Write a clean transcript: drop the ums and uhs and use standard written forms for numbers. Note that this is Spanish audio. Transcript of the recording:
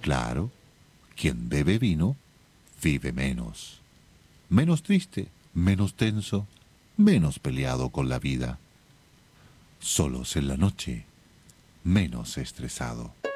Claro, quien bebe vino vive menos. Menos triste, menos tenso, menos peleado con la vida. Solos en la noche, menos estresado.